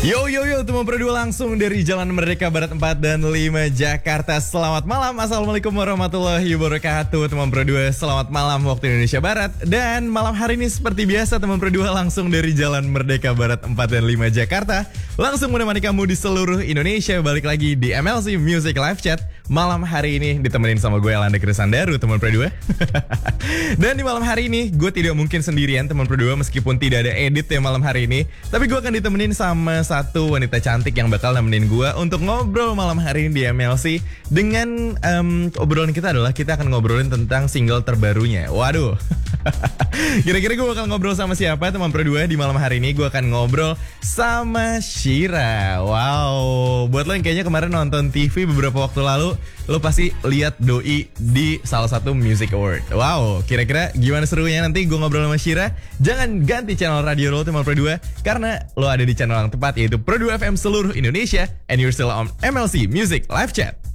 Yo yo yo, teman berdua langsung dari Jalan Merdeka Barat 4 dan 5 Jakarta. Selamat malam, assalamualaikum warahmatullahi wabarakatuh. Teman berdua, selamat malam waktu Indonesia Barat. Dan malam hari ini seperti biasa teman berdua langsung dari Jalan Merdeka Barat 4 dan 5 Jakarta. Langsung menemani kamu di seluruh Indonesia. Balik lagi di MLC Music Live Chat. Malam hari ini ditemenin sama gue Elanda Krisandaru teman berdua. Dan di malam hari ini gue tidak mungkin sendirian teman berdua, meskipun tidak ada edit ya malam hari ini. Tapi gue akan ditemenin sama satu wanita cantik yang bakal nemenin gue untuk ngobrol malam hari ini di MLC. Dengan obrolan kita adalah kita akan ngobrolin tentang single terbarunya. Waduh. Kira-kira gue bakal ngobrol sama siapa teman berdua di malam hari ini? Gue akan ngobrol sama Shira. Wow. Buat lo yang kayaknya kemarin nonton TV beberapa waktu lalu, lo pasti lihat Doi di salah satu music award. Wow, kira-kira gimana serunya nanti gue ngobrol sama Shira? Jangan ganti channel radio lo teman Pro2, karena lo ada di channel yang tepat, yaitu Pro2 FM seluruh Indonesia. And you're still on MLC Music Live Chat.